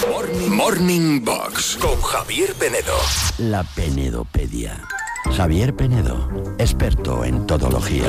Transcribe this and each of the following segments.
Morning Box con Javier Penedo. La Penedopedia. Javier Penedo, experto en todología.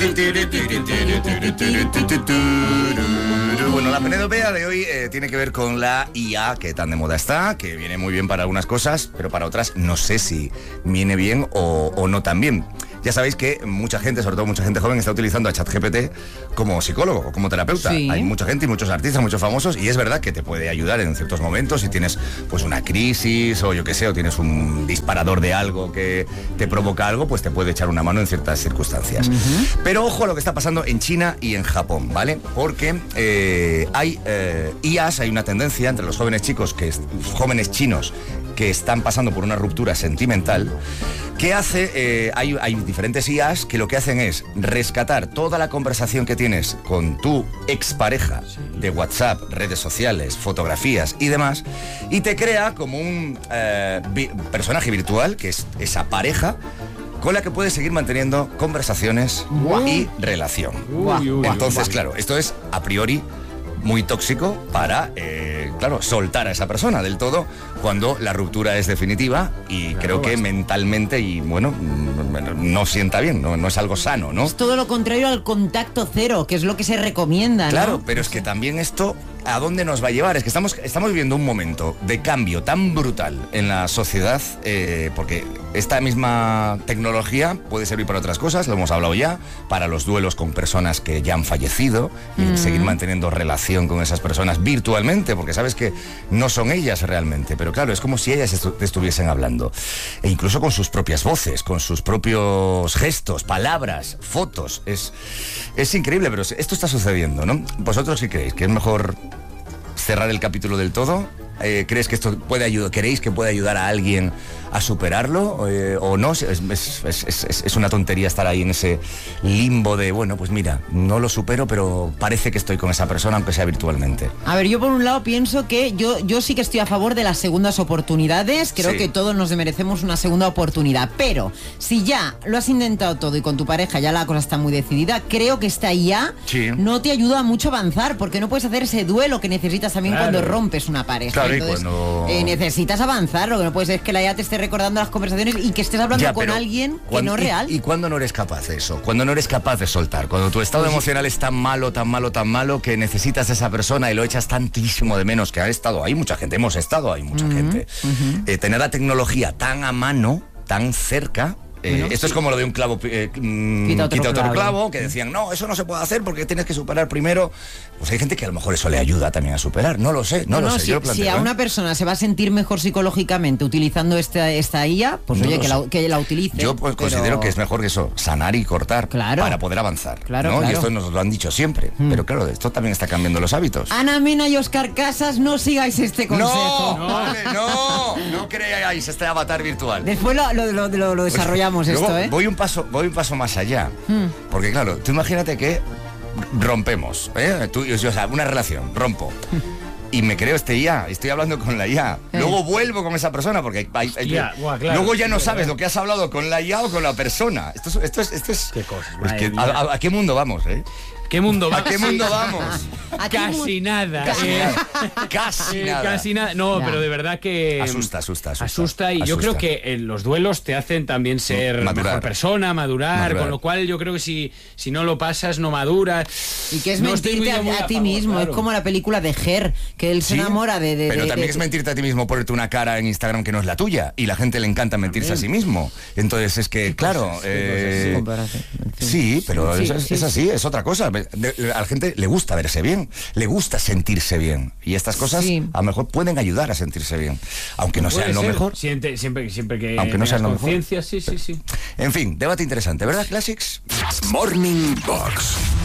Bueno, la Penedopedia de hoy tiene que ver con la IA, que tan de moda está, que viene muy bien para algunas cosas, pero para otras no sé si viene bien o no tan bien. Ya sabéis que mucha gente, sobre todo mucha gente joven, está utilizando a ChatGPT como psicólogo o como terapeuta. Sí. Hay mucha gente y muchos artistas, muchos famosos, y es verdad que te puede ayudar en ciertos momentos si tienes pues una crisis o yo qué sé, o tienes un disparador de algo que te provoca algo, pues te puede echar una mano en ciertas circunstancias. Pero ojo a lo que está pasando en China y en Japón, ¿vale? Porque hay IAs, hay una tendencia entre los jóvenes jóvenes chinos que están pasando por una ruptura sentimental. ¿Qué hace? Hay diferentes IAs que lo que hacen es rescatar toda la conversación que tienes con tu expareja de WhatsApp, redes sociales, fotografías y demás, y te crea como un personaje virtual, que es esa pareja, con la que puedes seguir manteniendo conversaciones y relación. Entonces, claro, esto es a priori muy tóxico para, soltar a esa persona del todo cuando la ruptura es definitiva y creo que mentalmente y bueno, no sienta bien, no es algo sano, ¿no? Es todo lo contrario al contacto cero, que es lo que se recomienda, ¿no? Claro, pero es que también esto, ¿a dónde nos va a llevar? Es que estamos viviendo un momento de cambio tan brutal en la sociedad, porque esta misma tecnología puede servir para otras cosas, lo hemos hablado ya, para los duelos con personas que ya han fallecido y seguir manteniendo relación con esas personas virtualmente, porque sabes que no son ellas realmente, pero claro, es como si ellas estuviesen hablando, e incluso con sus propias voces, con sus propios gestos, palabras, fotos. Es increíble, pero esto está sucediendo, ¿no? ¿Vosotros qué creéis? ¿Que es mejor cerrar el capítulo del todo? ¿Crees que esto puede ayudar? ¿Queréis que puede ayudar a alguien a superarlo o no? Es una tontería estar ahí en ese limbo de, bueno, pues mira, no lo supero, pero parece que estoy con esa persona, aunque sea virtualmente. A ver, yo por un lado pienso que yo sí que estoy a favor de las segundas oportunidades. Creo que todos nos merecemos una segunda oportunidad, pero si ya lo has intentado todo y con tu pareja ya la cosa está muy decidida, creo que esta IA no te ayuda mucho a avanzar, porque no puedes hacer ese duelo que necesitas también cuando rompes una pareja. Claro. Entonces, necesitas avanzar. Lo que no puede ser es que la IA te esté recordando las conversaciones y que estés hablando con alguien que no es real. ¿Y cuándo no eres capaz de eso? Cuando no eres capaz de soltar, cuando tu estado emocional es tan malo que necesitas a esa persona y lo echas tantísimo de menos, que ha estado ahí mucha gente, hemos estado ahí mucha gente. Tener la tecnología tan a mano, tan cerca. Esto es como lo de un clavo quita otro clavo, que decían, no, eso no se puede hacer porque tienes que superar primero. Pues hay gente que a lo mejor eso le ayuda también a superar, no lo sé, no lo sé. Yo lo planteo, si a una persona se va a sentir mejor psicológicamente utilizando esta IA, pues no, oye, que la utilice. Yo considero que es mejor que eso, sanar y cortar para poder avanzar. ¿No? Y esto nos lo han dicho siempre, pero claro, esto también está cambiando los hábitos. Ana Mena y Óscar Casas, no sigáis este consejo. No creáis este avatar virtual. Después lo desarrollamos. Luego, voy un paso más allá, porque claro, tú imagínate que rompemos, una relación, rompo. Y me creo IA, estoy hablando con la IA. Luego vuelvo con esa persona, porque luego ya no sabes lo que has hablado con la IA o con la persona. Esto es qué cosa. ¿A qué mundo vamos, ¿Qué mundo va? ¿A qué mundo vamos? Casi nada. Casi nada. Casi nada. No, pero de verdad que asusta y yo creo que los duelos te hacen también ser mejor persona, madurar, con lo cual yo creo que si no lo pasas no maduras. Y que es mentirte a ti mismo, claro. Es como la película de Her, que él se enamora de pero también es mentirte a ti mismo, ponerte una cara en Instagram que no es la tuya, y la gente le encanta mentirse a sí mismo. Entonces es que, claro, sí, pero es así, es otra cosa. A la gente le gusta verse bien, le gusta sentirse bien, y estas cosas a lo mejor pueden ayudar a sentirse bien, aunque no sean lo mejor. Siempre que aunque no sean lo mejor. Conciencia, sí. En fin, debate interesante, ¿verdad, Classics? Morning Box